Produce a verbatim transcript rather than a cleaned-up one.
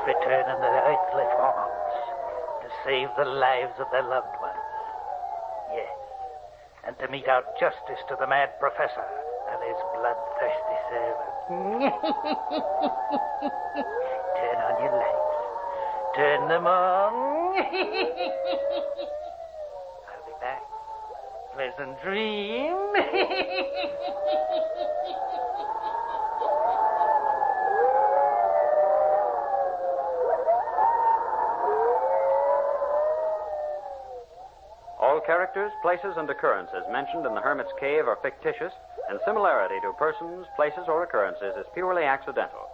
return in their earthly forms to save the lives of their loved ones. Yes, and to mete out justice to the mad professor and his bloodthirsty servant. Turn on your lights. Turn them on. I'll be back. Pleasant dream. All characters, places, and occurrences mentioned in the Hermit's Cave are fictitious, and similarity to persons, places, or occurrences is purely accidental.